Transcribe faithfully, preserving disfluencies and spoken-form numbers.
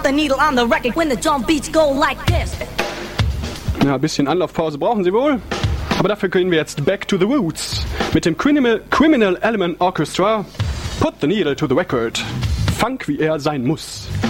put the needle on the record when the drum beats go like this. Ja, ein bisschen Anlaufpause brauchen Sie wohl. Aber dafür gehen wir jetzt back to the roots. Mit dem Criminal, Criminal Element Orchestra. Put the needle to the record. Funk, wie er sein muss.